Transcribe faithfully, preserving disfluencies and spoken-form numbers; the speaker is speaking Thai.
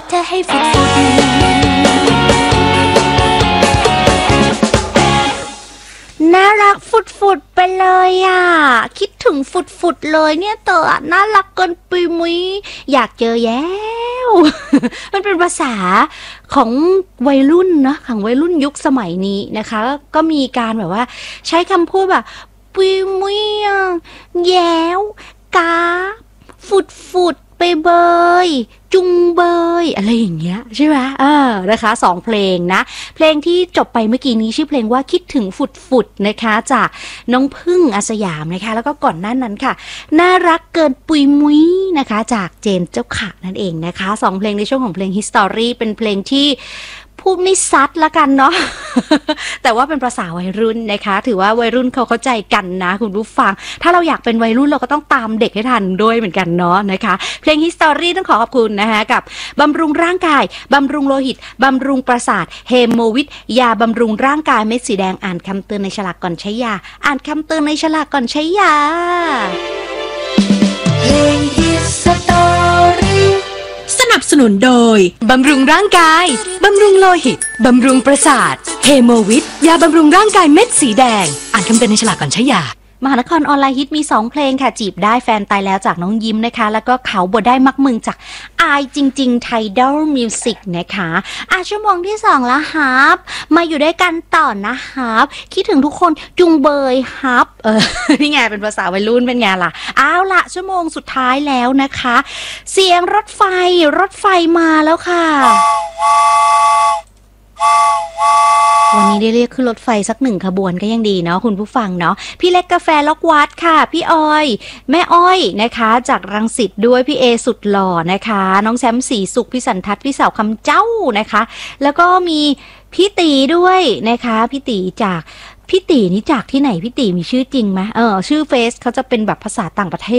เธอให้ฝุดน่ารักฟุดๆไปเลยอ่ะคิดถึงฟุดๆเลยเนี่ยเต๋อน่ารักเกินปุยมุ้ยอยากเจอแย้ว มันเป็นภาษาของวัยรุ่นเนาะของวัยรุ่นยุคสมัยนี้นะคะก็มีการแบบว่าใช้คำพูดแบบปุยมุ้ยแย้วกาฟุดๆไปเบยจุงเบยอะไรอย่างเงี้ยใช่ไหมเออนะคะสองเพลงนะเพลงที่จบไปเมื่อกี้นี้ชื่อเพลงว่าคิดถึงฟุดฟุดนะคะจากน้องพึ่งอาสยามนะคะแล้วก็ก่อนหน้านั้นค่ะน่ารักเกินปุยมุ้ยนะคะจากเจนเจ้าขานั่นเองนะคะสองเพลงในช่วงของเพลง History เป็นเพลงที่พูดไม่ซัดละกันเนาะ แต่ว่าเป็นภาษาวัยรุ่นนะคะถือว่าวัยรุ่นเขาเข้าใจกันนะคุณผู้ฟังถ้าเราอยากเป็นวัยรุ่นเราก็ต้องตามเด็กให้ทันด้วยเหมือนกันเนาะนะคะเพลง History ต้องขอขอบคุณนะคะกับบำรุงร่างกายบำรุงโลหิตบำรุงประสาทเฮโมวิทยาบำรุงร่างกายเม็ดสีแดงอ่านคำเตือนในฉลากก่อนใช้ยาอ่านคำเตือนในฉลากก่อนใช้ยาเพลง Historyสนับสนุนโดยบำรุงร่างกายบำรุงโลหิตบำรุงประสาทเฮโมวิทยาบำรุงร่างกายเม็ดสีแดงอ่านคำเตือนในฉลากก่อนใช้ยามหานครออนไลน์ฮิตมีสองเพลงค่ะจีบได้แฟนตายแล้วจากน้องยิ้มนะคะแล้วก็เขาบ่ได้มักมึงจากอายจริงๆไทดอลมิวสิกนะคะอ่ะชั่วโมงที่สองแล้วฮับมาอยู่ด้วยกันต่อนะฮับคิดถึงทุกคนจุงเบยฮับเออ นี่ไงเป็นภาษาวัยรุ่นเป็นไงล่ะเอาล่ะชั่วโมงสุดท้ายแล้วนะคะเสียงรถไฟรถไฟมาแล้วค่ะวันนี้ได้เรียกขึ้นรถไฟสักหนึ่งขบวนก็ยังดีเนาะคุณผู้ฟังเนาะพี่เล็กกาแฟล็อกวัดค่ะพี่ออยแม่อ้อยนะคะจากรังสิตด้วยพี่เอสุดหล่อนะคะน้องแซมสีสุขพี่สันทัศน์พี่สาวคำเจ้านะคะแล้วก็มีพี่ตีด้วยนะคะพี่ตีจากพี่ตีนี่จากที่ไหนพี่ตีมีชื่อจริงไหมเออชื่อเฟซเขาจะเป็นแบบภาษาต่างประเทศ